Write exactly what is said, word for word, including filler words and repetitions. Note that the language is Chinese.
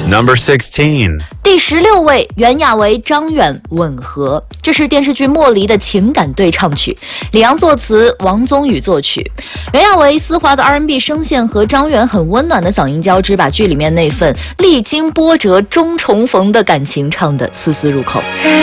Number sixteen. 第十六位，袁娅维、张远吻合，这是电视剧《莫离》的情感对唱曲，李阳作词，王宗宇作曲。袁娅维丝滑的 R and B 声线和张远很温暖的嗓音交织，把剧里面那份历经波折终重逢的感情唱得丝丝入口。